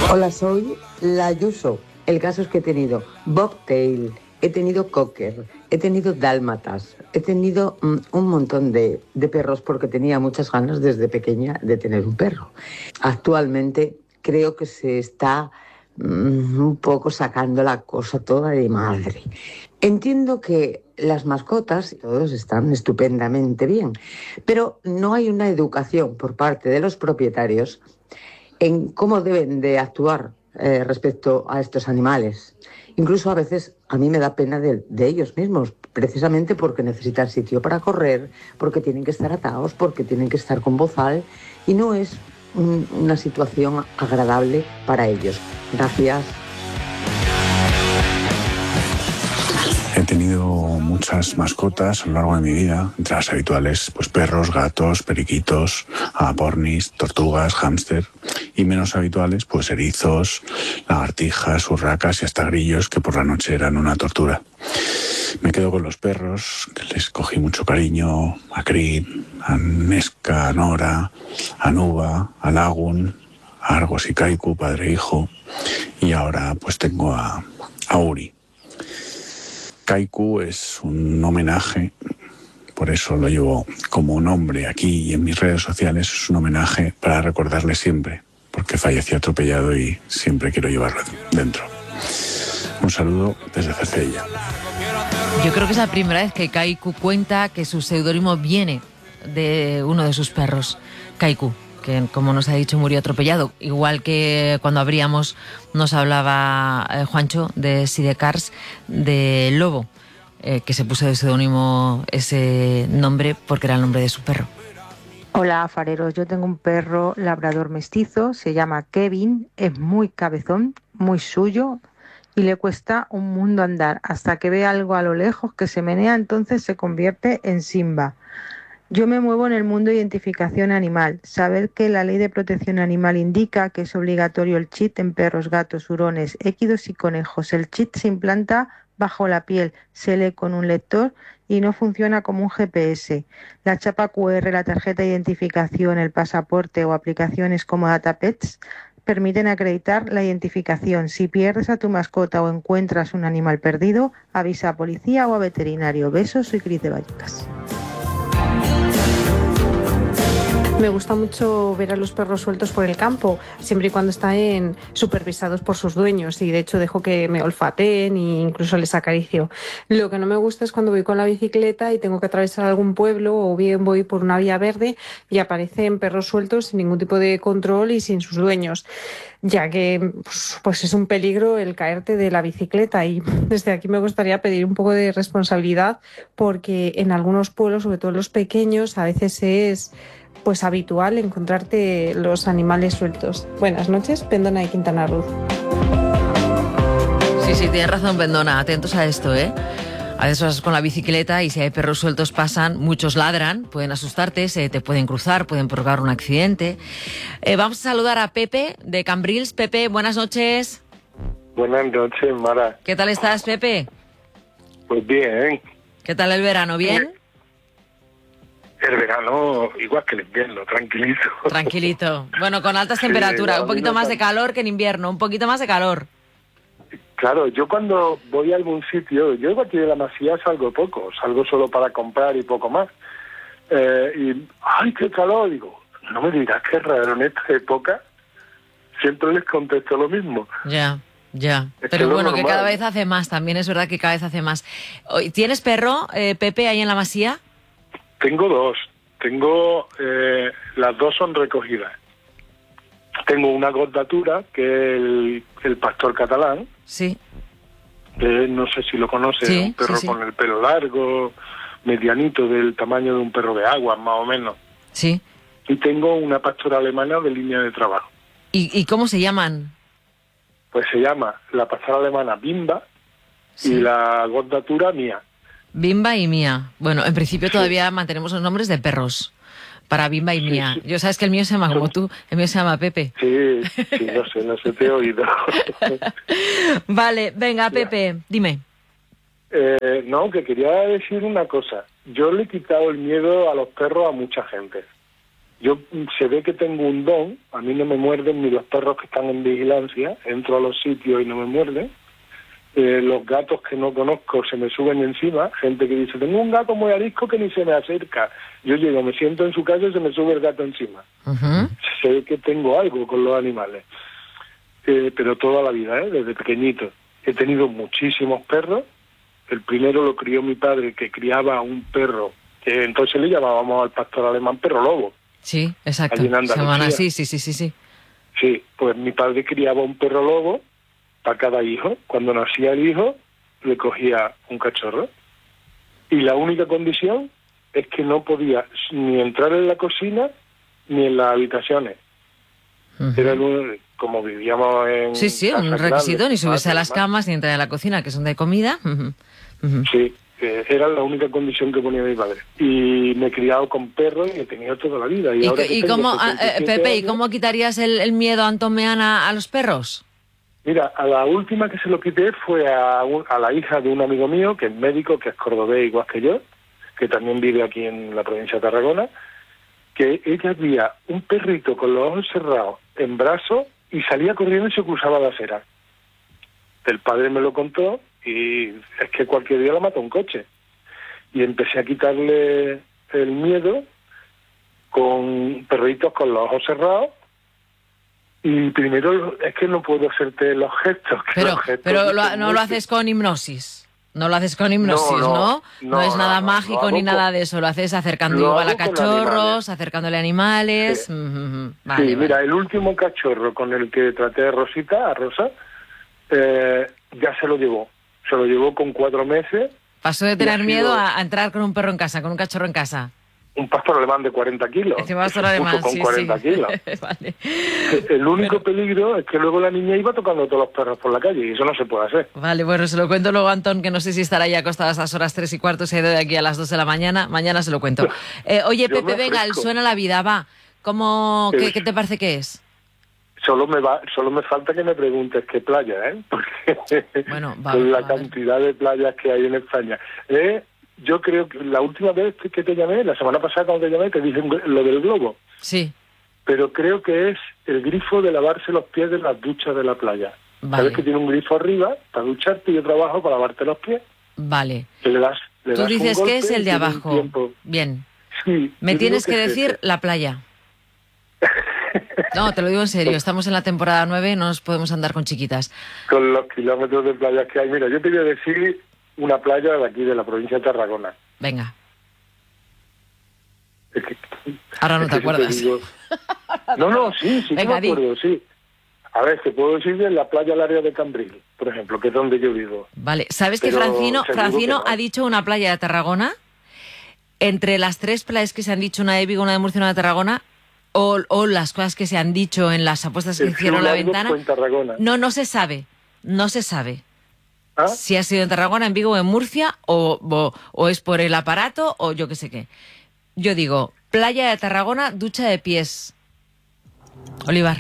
Hola, soy la Ayuso. El caso es que he tenido bobtail, he tenido cocker, he tenido dálmatas, he tenido un montón de perros porque tenía muchas ganas desde pequeña de tener un perro. Actualmente creo que se está un poco sacando la cosa toda de madre. Entiendo que las mascotas, todos están estupendamente bien, pero no hay una educación por parte de los propietarios en cómo deben de actuar respecto a estos animales. Incluso a veces a mí me da pena de ellos mismos, precisamente porque necesitan sitio para correr, porque tienen que estar atados, porque tienen que estar con bozal, y no es una situación agradable para ellos. Gracias. He tenido muchas mascotas a lo largo de mi vida, entre las habituales, pues perros, gatos, periquitos, pornis, tortugas, hámster, y menos habituales, pues erizos, lagartijas, urracas y hasta grillos, que por la noche eran una tortura. Me quedo con los perros, que les cogí mucho cariño, a Creed, a Nesca, a Nora, a Nuba, a Lagun, a Argos y Kaiku, padre e hijo, y ahora pues tengo a Uri. Kaiku es un homenaje, por eso lo llevo como nombre aquí y en mis redes sociales, es un homenaje para recordarle siempre, porque falleció atropellado y siempre quiero llevarlo dentro. Un saludo desde Cercedilla. Yo creo que es la primera vez que Kaiku cuenta que su seudónimo viene de uno de sus perros, Kaiku, que como nos ha dicho murió atropellado, igual que cuando abríamos nos hablaba Juancho de Sidecars, de Lobo, que se puso de seudónimo ese nombre porque era el nombre de su perro. Hola, fareros, yo tengo un perro labrador mestizo, se llama Kevin, es muy cabezón, muy suyo y le cuesta un mundo andar, hasta que ve algo a lo lejos que se menea, entonces se convierte en Simba. Yo me muevo en el mundo de identificación animal. Saber que la Ley de Protección Animal indica que es obligatorio el chip en perros, gatos, hurones, équidos y conejos. El chip se implanta bajo la piel, se lee con un lector y no funciona como un GPS. La chapa QR, la tarjeta de identificación, el pasaporte o aplicaciones como DataPets permiten acreditar la identificación. Si pierdes a tu mascota o encuentras un animal perdido, avisa a policía o a veterinario. Besos, soy Cris de Vallecas. Me gusta mucho ver a los perros sueltos por el campo, siempre y cuando están supervisados por sus dueños, y de hecho dejo que me olfateen e incluso les acaricio. Lo que no me gusta es cuando voy con la bicicleta y tengo que atravesar algún pueblo, o bien voy por una vía verde y aparecen perros sueltos sin ningún tipo de control y sin sus dueños, ya que pues es un peligro el caerte de la bicicleta. Y desde aquí me gustaría pedir un poco de responsabilidad, porque en algunos pueblos, sobre todo en los pequeños, a veces es pues habitual encontrarte los animales sueltos. Buenas noches, Pendona de Quintana Roo. Sí, tienes razón, Pendona, atentos a esto, ¿eh? A veces vas con la bicicleta y si hay perros sueltos pasan, muchos ladran, pueden asustarte, se te pueden cruzar, pueden provocar un accidente. Vamos a saludar a Pepe de Cambrils. Pepe, buenas noches. Buenas noches, Mara. ¿Qué tal estás, Pepe? Pues bien. ¿Qué tal el verano? ¿Bien? El verano igual que el invierno, tranquilito. Tranquilito. Bueno, con altas temperaturas, un poquito más de calor que en invierno, un poquito más de calor. Claro, yo cuando voy a algún sitio, yo aquí de la Masía salgo poco, salgo solo para comprar y poco más. Y, ¡ay, qué calor! Digo, no me dirás qué raro en esta época. Siempre les contesto lo mismo. Ya. Es Pero bueno, normal. que cada vez hace más, también es verdad que cada vez hace más. ¿Tienes perro, Pepe, ahí en la Masía? Tengo dos. Las dos son recogidas. Tengo una gordatura, que es el pastor catalán. Sí. Que no sé si lo conoces, sí, un perro sí. con el pelo largo, medianito, del tamaño de un perro de agua, más o menos. Sí. Y tengo una pastora alemana de línea de trabajo. ¿Y cómo se llaman? Pues se llama la pastora alemana Bimba, Sí. y la gordatura Mía. Bimba y Mía. Bueno, en principio todavía mantenemos los nombres de perros para Bimba y Mía. Sí. Yo sabes que el mío se llama como tú, el mío se llama Pepe. Sí, no sé, te he oído. Vale, venga, Pepe, dime. No, que quería decir una cosa. Yo le he quitado el miedo a los perros a mucha gente. Yo se ve que tengo un don, a mí no me muerden ni los perros que están en vigilancia, entro a los sitios y no me muerden. Los gatos que no conozco se me suben encima, gente que dice, tengo un gato muy arisco que ni se me acerca. Yo llego, me siento en su casa y se me sube el gato encima. Se ve que tengo algo con los animales. Pero toda la vida, desde pequeñito. He tenido muchísimos perros. El primero lo crió mi padre, que criaba un perro, que entonces le llamábamos al pastor alemán perro lobo. Sí, exacto. Allí en Andalucía. Se llaman así, sí. Sí, pues mi padre criaba un perro lobo para cada hijo. Cuando nacía el hijo, le cogía un cachorro. Y la única condición es que no podía ni entrar en la cocina ni en las habitaciones. Era como vivíamos en... Sí, un casas requisito, grandes, ni subirse a las además. camas, ni entrar a la cocina, que son de comida. Sí, era la única condición que ponía mi padre. Y me he criado con perros y he tenido toda la vida. Y ahora que tengo cómo, 77 Pepe, ¿y años, cómo quitarías el miedo a Antón Meana a los perros? Mira, a la última que se lo quité fue a la hija de un amigo mío, que es médico, que es cordobés igual que yo, que también vive aquí en la provincia de Tarragona, que ella veía un perrito con los ojos cerrados en brazos y salía corriendo y se cruzaba la acera. El padre me lo contó y es que cualquier día la mata un coche. Y empecé a quitarle el miedo con perritos con los ojos cerrados. Y primero es que no puedo hacerte los gestos. Pero no lo haces con hipnosis. No lo haces con hipnosis, ¿no? No es nada mágico ni nada de eso. Lo haces acercando igual a cachorros, acercándole animales. Sí, vale. Mira, el último cachorro con el que traté a Rosa, ya se lo llevó. Se lo llevó con 4 meses. Pasó de tener miedo a entrar con un perro en casa, con un cachorro en casa. Un pastor alemán de 40 kilos. Este pastor alemán, con 40 kilos. Vale. El único peligro es que luego la niña iba tocando a todos los perros por la calle y eso no se puede hacer. Vale, bueno, se lo cuento luego a Antón, que no sé si estará ya acostado a esas horas 3:15, se ha ido de aquí a las 2 de la mañana. Mañana se lo cuento. Oye, Pepe, venga, el Suena la Vida, va. ¿Qué te parece que es? Solo me falta que me preguntes qué playa, Porque bueno, con la cantidad de playas que hay en España. Yo creo que la última vez que te llamé, la semana pasada cuando te llamé, te dije lo del globo. Sí. Pero creo que es el grifo de lavarse los pies de las duchas de la playa. Vale. ¿Sabes que tiene un grifo arriba para ducharte y otro abajo para lavarte los pies? Vale. Que le das Tú dices un que es golpe el de y tiene un abajo. tiempo. Bien. Sí. Me tienes que es decir ese. la playa. No, te lo digo en serio. Estamos en la temporada 9, no nos podemos andar con chiquitas. Con los kilómetros de playas que hay. Mira, yo te voy a decir una playa de aquí, de la provincia de Tarragona. Venga. Es que, Ahora no te acuerdas. Sí Venga, me acuerdo, sí. A ver, te puedo decir de la playa al área de Cambril, por ejemplo, que es donde yo vivo. Vale, ¿sabes que Pero Francino que no. ha dicho una playa de Tarragona? Entre las 3 playas que se han dicho, una de Vigo, una de Murcia y una de Tarragona, o las cosas que se han dicho en las apuestas que hicieron en la ventana, no se sabe. No se sabe. ¿Ah? Si ha sido en Tarragona, en Vigo o en Murcia, o es por el aparato, o yo qué sé qué. Yo digo, playa de Tarragona, ducha de pies. Olivar.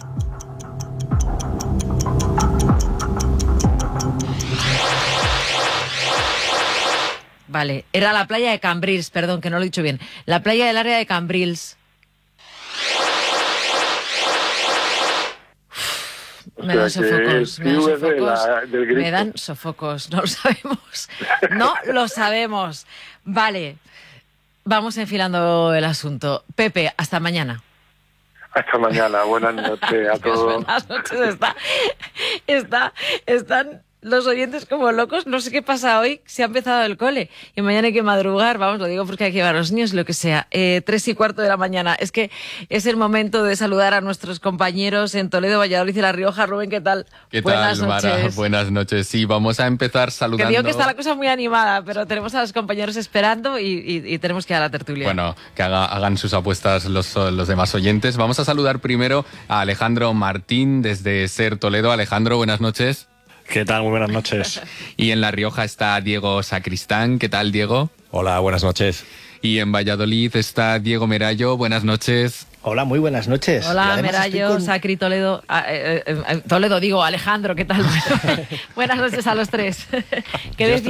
Vale, era la playa de Cambrils, perdón, que no lo he dicho bien. La playa del área de Cambrils. Me dan sofocos, me dan sofocos, no lo sabemos, no lo sabemos. Vale, vamos enfilando el asunto. Pepe, hasta mañana. Hasta mañana, buenas noches a todos. Buenas noches, están los oyentes como locos, no sé qué pasa hoy, se ha empezado el cole y mañana hay que madrugar, vamos, lo digo porque hay que llevar a los niños, lo que sea, 3:15 de la mañana. Es que es el momento de saludar a nuestros compañeros en Toledo, Valladolid y La Rioja. Rubén, ¿qué tal? Buenas noches. Mara, buenas noches. Sí, vamos a empezar saludando. Que digo que está la cosa muy animada, pero tenemos a los compañeros esperando y tenemos que ir a la tertulia. Bueno, que hagan sus apuestas los demás oyentes. Vamos a saludar primero a Alejandro Martín desde Ser Toledo. Alejandro, buenas noches. ¿Qué tal? Muy buenas noches. Y en La Rioja está Diego Sacristán. ¿Qué tal, Diego? Hola, buenas noches. Y en Valladolid está Diego Merallo. Buenas noches. Hola, muy buenas noches. Hola, Merallo, Sacri, Toledo. Toledo, digo, Alejandro, ¿qué tal? Buenas noches a los tres. ¿Qué decías?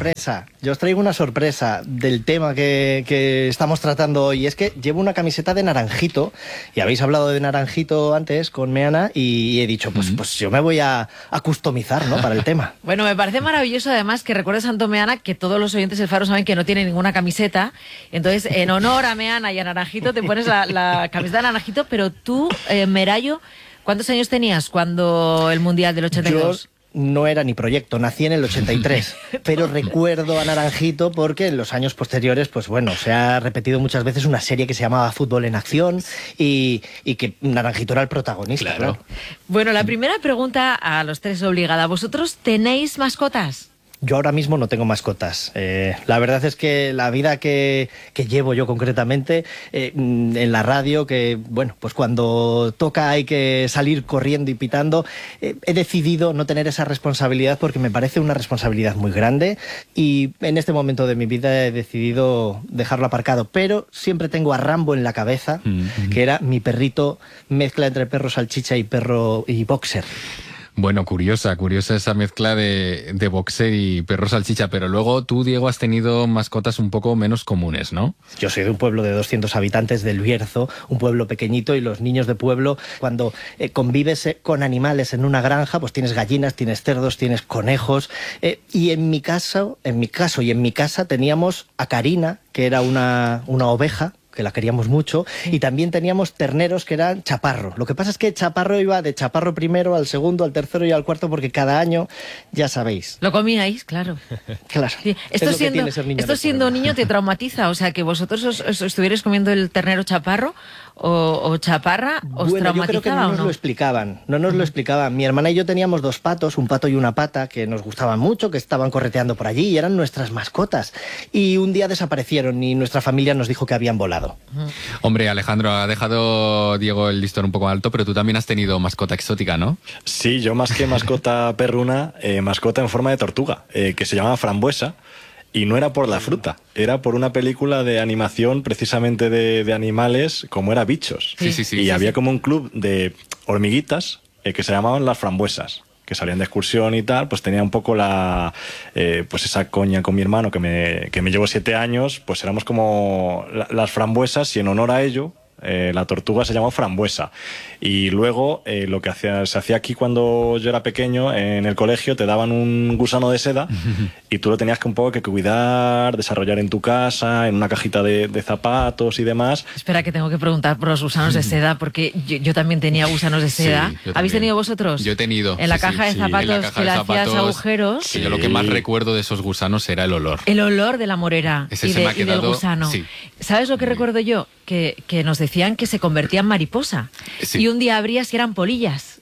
Yo os traigo una sorpresa del tema que estamos tratando hoy. Es que llevo una camiseta de naranjito, y habéis hablado de naranjito antes con Meana, y he dicho, pues yo me voy a customizar, ¿no?, para el tema. Bueno, me parece maravilloso además que recuerdes, Santo Meana, que todos los oyentes del Faro saben que no tiene ninguna camiseta. Entonces, en honor a Meana y a Naranjito, te pones la camiseta de Naranjito. Pero tú, Merallo, ¿cuántos años tenías cuando el Mundial del 82? Yo no era ni proyecto, nací en el 83, pero recuerdo a Naranjito porque en los años posteriores, pues bueno, se ha repetido muchas veces una serie que se llamaba Fútbol en Acción y que Naranjito era el protagonista. Claro. Bueno, la primera pregunta a los tres obligada. ¿Vosotros tenéis mascotas? Yo ahora mismo no tengo mascotas. La verdad es que la vida que llevo yo concretamente en la radio, que bueno, pues cuando toca hay que salir corriendo y pitando, he decidido no tener esa responsabilidad porque me parece una responsabilidad muy grande, y en este momento de mi vida he decidido dejarlo aparcado. Pero siempre tengo a Rambo en la cabeza, que era mi perrito, mezcla entre perro salchicha y perro y boxer. Bueno, curiosa esa mezcla de boxer y perro salchicha, pero luego tú, Diego, has tenido mascotas un poco menos comunes, ¿no? Yo soy de un pueblo de 200 habitantes del Bierzo, un pueblo pequeñito, y los niños de pueblo, cuando convives con animales en una granja, pues tienes gallinas, tienes cerdos, tienes conejos, y en mi caso y en mi casa teníamos a Karina, que era una oveja, que la queríamos mucho, y también teníamos terneros que eran Chaparro. Lo que pasa es que Chaparro iba de Chaparro primero al segundo, al tercero y al cuarto, porque cada año, ya sabéis. Lo comíais, claro. Claro. Sí. Esto siendo niño te traumatiza, o sea, que vosotros os estuvierais comiendo el ternero Chaparro o Chaparra, ¿os traumatizaba? Yo creo que no nos lo explicaban, lo explicaban. Mi hermana y yo teníamos dos patos, un pato y una pata, que nos gustaban mucho, que estaban correteando por allí y eran nuestras mascotas. Y un día desaparecieron y nuestra familia nos dijo que habían volado. Hombre, Alejandro, ha dejado Diego el listón un poco alto, pero tú también has tenido mascota exótica, ¿no? Sí, yo más que mascota perruna, mascota en forma de tortuga, que se llamaba Frambuesa. Y no era por la fruta, era por una película de animación precisamente de animales, como era Bichos. Y había como un club de hormiguitas que se llamaban Las Frambuesas, que salían de excursión y tal. Pues tenía un poco pues esa coña con mi hermano, que me llevo 7 años, pues éramos como las frambuesas, y en honor a ello la tortuga se llamó Frambuesa. Y luego lo que se hacía aquí cuando yo era pequeño en el colegio, te daban un gusano de seda y tú lo tenías que un poco que cuidar, desarrollar en tu casa, en una cajita de zapatos y demás. Espera, que tengo que preguntar por los gusanos de seda, porque yo también tenía gusanos de seda. Sí, ¿Habéis tenido vosotros? Yo he tenido. En la caja de zapatos, que le hacías agujeros. Sí. Yo lo que más recuerdo de esos gusanos era el olor. El olor de la morera y del gusano. Sí. ¿Sabes lo que recuerdo yo? Que nos decían que se convertían en mariposa. Sí. Y un día abrías y eran polillas.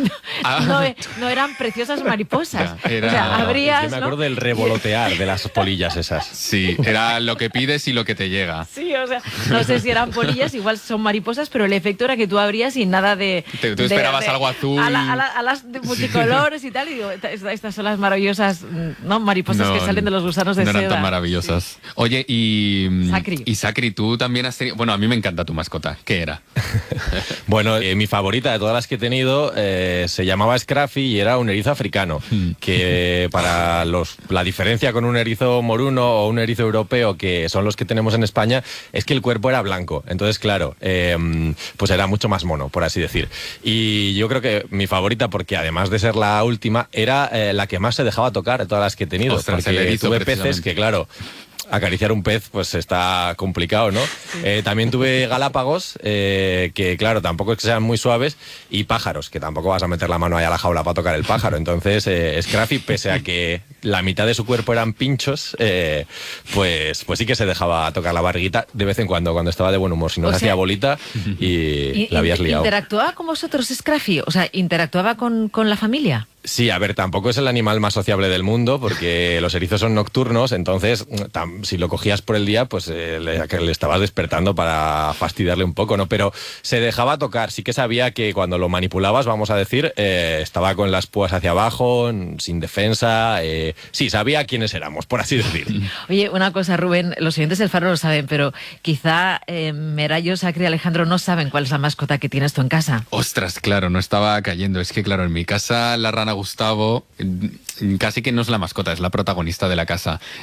No eran preciosas mariposas. O sea, abrías, yo me acuerdo del revolotear de las polillas esas. Sí, era lo que pides y lo que te llega. Sí, o sea, no sé si eran polillas, igual son mariposas, pero el efecto era que tú abrías y nada de... Tú esperabas algo azul. A las de multicolores y tal, y digo, estas son las maravillosas, ¿no?, mariposas que salen de los gusanos de seda. No eran tan maravillosas. Oye, Sacri, tú también has tenido... Bueno, a mí me encanta tu mascota. ¿Qué era? Bueno, mi favorita de todas las que he tenido se llamaba Scruffy y era un erizo africano, que para la diferencia con un erizo moruno o un erizo europeo, que son los que tenemos en España, es que el cuerpo era blanco. Entonces, claro, pues era mucho más mono, por así decir. Y yo creo que mi favorita, porque además de ser la última, era la que más se dejaba tocar de todas las que he tenido. Ostras, porque el erizo, tuve peces que, claro, acariciar un pez pues está complicado, ¿no? También tuve galápagos, que claro, tampoco es que sean muy suaves, y pájaros, que tampoco vas a meter la mano ahí a la jaula para tocar el pájaro. Entonces, Scruffy, pese a que la mitad de su cuerpo eran pinchos, pues sí que se dejaba tocar la barriguita de vez en cuando estaba de buen humor, si no se hacía bolita y la habías liado. ¿Interactuaba con vosotros Scruffy? O sea, ¿interactuaba con la familia? Sí, a ver, tampoco es el animal más sociable del mundo porque los erizos son nocturnos, entonces si lo cogías por el día, pues le estabas despertando para fastidiarle un poco, ¿no? Pero se dejaba tocar, sí que sabía que cuando lo manipulabas, vamos a decir, estaba con las púas hacia abajo, sin defensa, sí, sabía quiénes éramos, por así decir. Oye, una cosa, Rubén, los oyentes del Faro lo saben, pero quizá Merallo, Sacre y Alejandro no saben cuál es la mascota que tienes tú en casa. Ostras, claro, no estaba cayendo. Es que, claro, en mi casa la rana Gustavo casi que no es la mascota, es la protagonista de la casa.